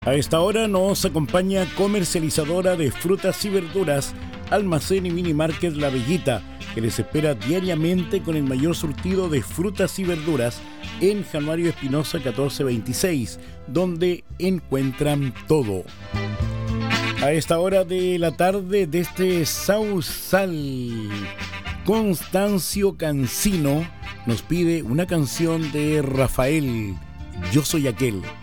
A esta hora nos acompaña comercializadora de frutas y verduras, Almacén y Mini Market La Bellita, que les espera diariamente con el mayor surtido de frutas y verduras en Januario Espinosa 1426, donde encuentran todo. A esta hora de la tarde de este Sausal, Constancio Cancino nos pide una canción de Rafael, Yo soy aquel.